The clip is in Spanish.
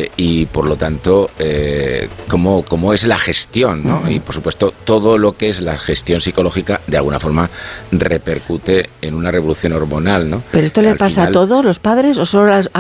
y por lo tanto cómo es la gestión, ¿no? Y por supuesto todo lo que es la gestión psicológica de alguna forma repercute en una revolución hormonal, ¿no? ¿Pero esto le pasa a todos los padres o solo a